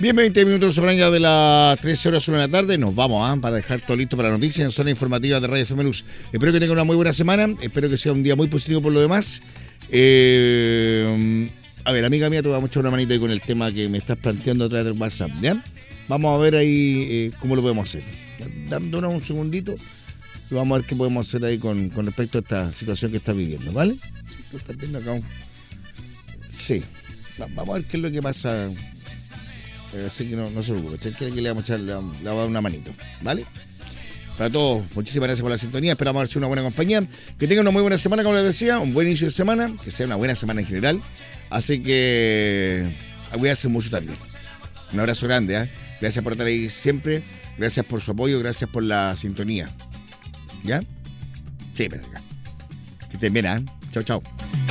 Bien, 20 minutos sobre ya de las 13 horas de la tarde. Nos vamos para dejar todo listo para las noticias en zona informativa de Radio FM Luz. Espero que tengan una muy buena semana. Espero que sea un día muy positivo por lo demás. A ver, amiga mía, te vamos a echar una manita ahí con el tema que me estás planteando a través del WhatsApp, ¿ya? Vamos a ver ahí cómo lo podemos hacer. Dándonos un segundito y vamos a ver qué podemos hacer ahí con respecto a esta situación que estás viviendo, ¿vale? Sí, tú estás viendo acá. Sí. Vamos a ver qué es lo que pasa. Así que no se preocupe. Si quiere que le vamos a echar le vamos a dar una manito, ¿vale? Para todos, muchísimas gracias por la sintonía. Esperamos haber sido una buena compañía. Que tengan una muy buena semana, como les decía. Un buen inicio de semana. Que sea una buena semana en general. Así que cuídense mucho también. Un abrazo grande, ¿eh? Gracias por estar ahí siempre. Gracias por su apoyo. Gracias por la sintonía. ¿Ya? Sí, pues acá. Que estén bien, ¿eh? Chao, chao.